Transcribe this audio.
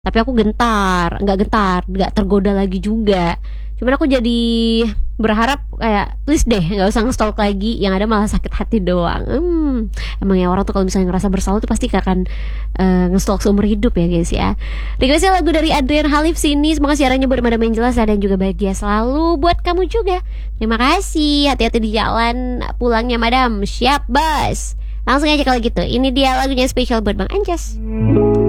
Tapi aku nggak tergoda lagi juga. Cuman aku jadi berharap kayak please deh nggak usah nge-stalk lagi, yang ada malah sakit hati doang. Emang ya orang tuh kalau misalnya ngerasa bersalah tuh pasti gak akan nge-stalk seumur hidup ya guys ya. Requestnya lagu dari Adrian Halif sini. Semoga siarannya buat Madam Angela dan juga bahagia selalu buat kamu juga. Terima kasih. Hati-hati di jalan pulangnya Madam. Siap bos. Langsung aja kalau gitu. Ini dia lagunya spesial buat Bang Anjas.